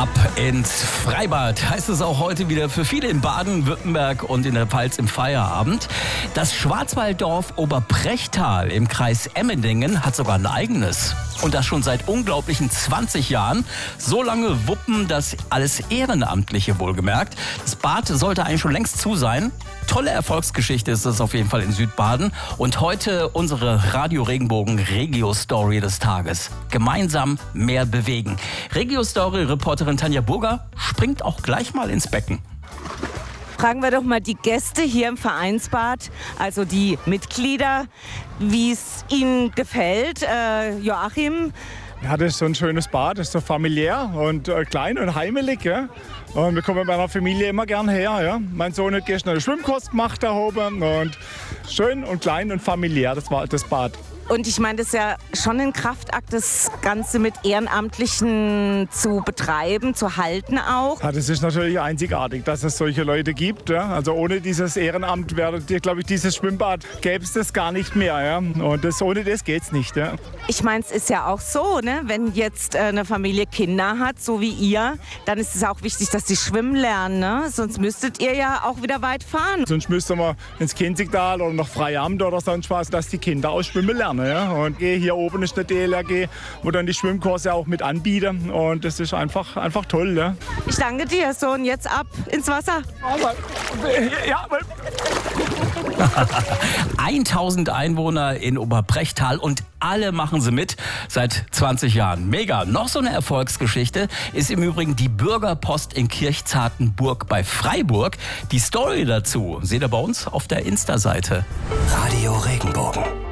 Ab ins Freibad heißt es auch heute wieder für viele in Baden-Württemberg und in der Pfalz im Feierabend. Das Schwarzwalddorf Oberprechtal im Kreis Emmendingen hat sogar ein eigenes. Und das schon seit unglaublichen 20 Jahren. So lange wuppen das alles Ehrenamtliche wohlgemerkt. Das Bad sollte eigentlich schon längst zu sein. Tolle Erfolgsgeschichte ist es auf jeden Fall in Südbaden. Und heute unsere Radio Regenbogen Regio-Story des Tages. Gemeinsam mehr bewegen. Regio-Story-Reporterin Tanja Burger springt auch gleich mal ins Becken. Fragen wir doch mal die Gäste hier im Vereinsbad, also die Mitglieder, wie es ihnen gefällt. Joachim? Ja, das ist so ein schönes Bad, das ist so familiär und klein und heimelig. Ja? Und wir kommen mit meiner Familie immer gern her. Ja? Mein Sohn hat gestern einen Schwimmkurs gemacht da oben und schön und klein und familiär, das war das Bad. Und ich meine, das ist ja schon ein Kraftakt, das Ganze mit Ehrenamtlichen zu betreiben, zu halten auch. Ja, das ist natürlich einzigartig, dass es solche Leute gibt. Ja? Also ohne dieses Ehrenamt wäre, glaube ich, dieses Schwimmbad gäbe es das gar nicht mehr. Ja? Und ohne das geht es nicht. Ja? Ich meine, es ist ja auch so, ne? Wenn jetzt eine Familie Kinder hat, so wie ihr, dann ist es auch wichtig, dass die schwimmen lernen. Ne? Sonst müsstet ihr ja auch wieder weit fahren. Sonst müssten wir ins Kinzigtal oder nach Freiamt oder sonst was, dass die Kinder auch schwimmen lernen. Ja, und hier oben ist der DLRG, wo dann die Schwimmkurse auch mit anbieten. Und das ist einfach toll. Ja. Ich danke dir, Sohn. Jetzt ab ins Wasser. Ja, 1000 Einwohner in Oberprechtal und alle machen sie mit seit 20 Jahren. Mega. Noch so eine Erfolgsgeschichte ist im Übrigen die Bürgerpost in Kirchzartenburg bei Freiburg. Die Story dazu seht ihr bei uns auf der Insta-Seite. Radio Regenbogen.